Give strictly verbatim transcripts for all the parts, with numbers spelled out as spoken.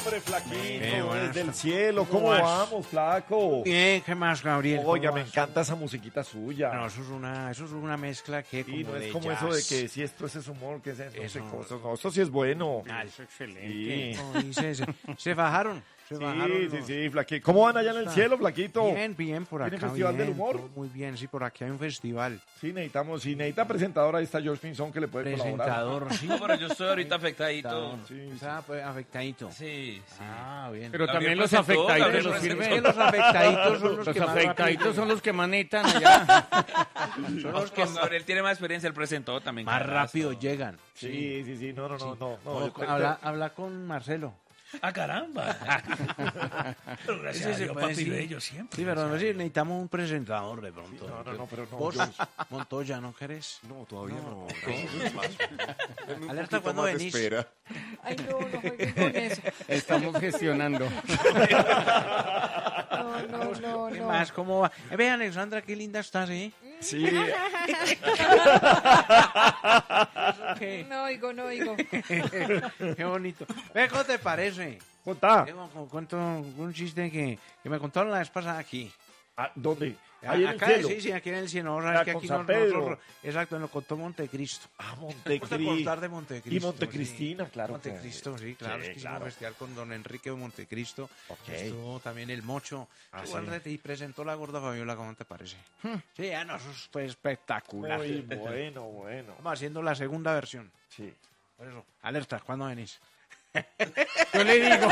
Hombre, flaquito, Bien, buenas desde el tardes. cielo, ¿cómo ¿Cómo vas? vamos, flaco? Bien, ¿qué más, Gabriel? Oiga, ¿Cómo me vas? encanta esa musiquita suya. No, eso es una, eso es una mezcla que y como no es de como jazz. eso de que si esto es ese humor, que es eso, Eso. no sé cosas. No, esto sí es bueno. Ah, eso es excelente. Sí. Como dice, se, se bajaron, se bajaron. Sí, sí, los- sí, flaquito. ¿Cómo van allá en el Está. cielo, flaquito? Bien, bien, por acá. ¿Tiene festival bien, del humor? todo muy bien, sí, por aquí hay un festival. Sí, necesitamos, si necesita presentador, ahí está George Pinzón que le puede colaborar. Presentador, sí. No, pero yo estoy ahorita afectadito. Sí, sí. Está pues, afectadito. Sí, sí. Ah, bien. Pero Gabriel también los presentó, afectaditos Gabriel nos Es presentó. que sirven. los afectaditos son los, Los que más afectaditos rápido- son los que manetan allá. son los que Pues Gabriel tiene más experiencia, él presentó también. más carazo. rápido llegan. Sí, sí, sí, no, no, no, no. no, O- yo te- habla, habla con Marcelo. Ah, caramba. Pero gracias Ese a se Dios, puede papi decir. bello siempre. Sí, pero sí, necesitamos un presentador de pronto. No, no, no, pero no. Vos, George. Montoya, ¿no querés? No, todavía no. no. Alerta cuando venís. Espera. Ay, no, no jueguen con eso. Estamos gestionando. No, no, no, ¿Qué no. más? ¿Cómo va? Eh, ve, Alexandra, qué linda estás, ¿eh? Sí, Qué, No oigo, no oigo. qué bonito. Ve, ¿cómo te parece? contá. Tengo como cuento un chiste que, que me contaron la vez pasada aquí. Ah, ¿dónde? Ahí en el Acá, cielo. sí, sí, aquí en el cielo. No, Ah, sabes que con aquí San nos- Pedro. nosotros- exacto, lo contó Montecristo. Ah, Vamos a Montecristo. contar de Montecristo. Y Montecristina, sí. claro. Montecristo, sí, claro. Sí, es que claro. hicimos un festival con don Enrique de Montecristo. Ok. Estuvo también el Mocho. Ah, Estuvo sí. Andrete y presentó la gorda Fabiola, ¿cómo te parece? Sí, ya no, eso fue espectacular. Muy bueno, bueno. Vamos haciendo la segunda versión. Sí. Por eso, alerta, ¿cuándo venís? Yo le digo.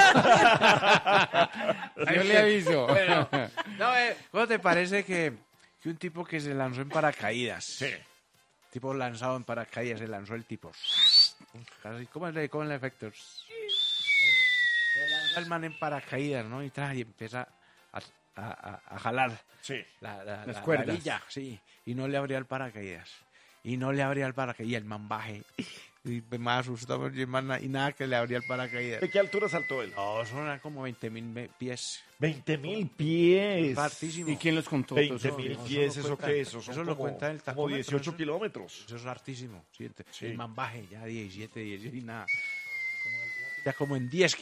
Yo le aviso. Bueno, no, eh, ¿cómo te parece que, que un tipo que se lanzó en paracaídas? Sí. Tipo lanzado en paracaídas, se lanzó el tipo. Casi, ¿Cómo es el, cómo es el efecto? Se lanza el man en paracaídas, ¿no? Y, trae, y empieza a, a, a- a jalar Sí. la, la, Las la- cuerdas. la lilla, sí. Y no le abría el paracaídas. Y no le abría el paracaídas. Y el man baje. Y más asustado y, el man na- y nada que le abría el paracaídas. ¿De qué altura saltó él? No, son eran como veinte mil pies. veinte mil pies. Hartísimo. ¿Y quién los contó? veinte Eso- mil eso pies, lo ¿eso cuenta- qué es? Eso son eso lo como, cuenta el como tacómetro, dieciocho eso- kilómetros. Eso es hartísimo. ¿sí? Sí. El man baje ya diecisiete, diecisiete y nada. Ya como en diez